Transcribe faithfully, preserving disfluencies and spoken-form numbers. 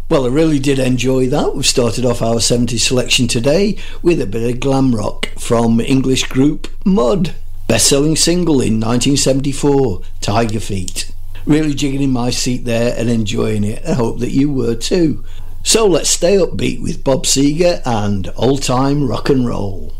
Well, I really did enjoy that. We've started off our seventies selection today with a bit of glam rock from English group Mud. Best-selling single in nineteen seventy-four, Tiger Feet. Really jigging in my seat there and enjoying it. I hope that you were too. So let's stay upbeat with Bob Seger and Old Time Rock and Roll.